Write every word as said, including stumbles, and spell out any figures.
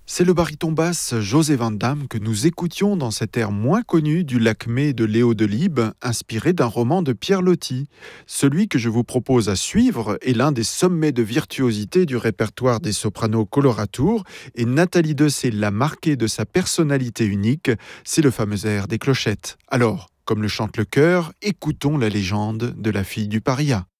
C'est le baryton basse José Van Damme que nous écoutions dans cet air moins connu du Lacmé de Léo Delibes, inspiré d'un roman de Pierre Loti. Celui que je vous propose à suivre est l'un des sommets de virtuosité du répertoire des sopranos Coloratour, et Nathalie Dessay l'a marqué de sa personnalité unique, c'est le fameux air des clochettes. Alors, comme le chante le chœur, écoutons la légende de la fille du paria.